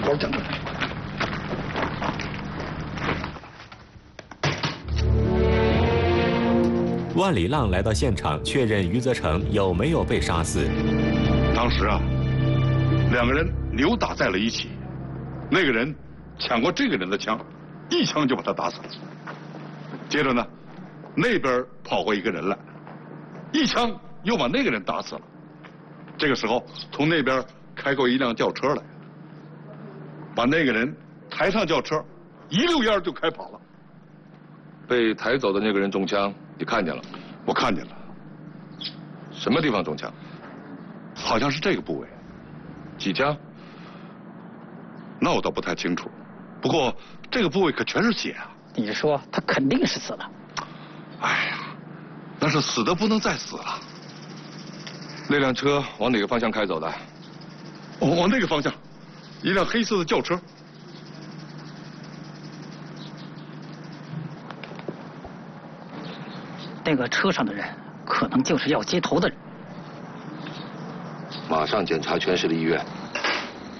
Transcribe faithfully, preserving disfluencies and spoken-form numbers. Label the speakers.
Speaker 1: 我讲的。
Speaker 2: 万里浪来到现场，确认余则成有没有被杀死。
Speaker 1: 当时啊，两个人扭打在了一起，那个人抢过这个人的枪，一枪就把他打死了。接着呢，那边跑过一个人来，一枪又把那个人打死了。这个时候，从那边开过一辆轿车来，把那个人抬上轿车，一溜烟就开跑了。
Speaker 3: 被抬走的那个人中枪，你看见了？
Speaker 1: 我看见了。
Speaker 3: 什么地方中枪？
Speaker 1: 好像是这个部位。
Speaker 3: 几枪？
Speaker 1: 那我倒不太清楚。不过这个部位可全是血啊！
Speaker 4: 你说他肯定是死了。
Speaker 1: 哎呀，那是死的不能再死了。
Speaker 3: 那辆车往哪个方向开走的？
Speaker 1: 往往那个方向，一辆黑色的轿车。
Speaker 4: 那个车上的人可能就是要接头的人。
Speaker 3: 马上检查全市的医院。